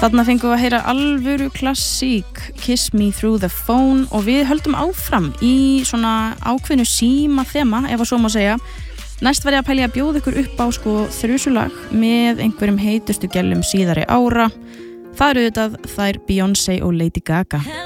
Þarna fengum við að heyra alvöru klassík Kiss Me Through the Phone og við höldum áfram í svona ákveðnu síma þema, ef að svo má segja. Næst var ég að pæla að bjóða ykkur upp á þrusulag með einhverjum heitustu gælum síðari ára. Það eru auðvitað þær Beyoncé og Lady Gaga.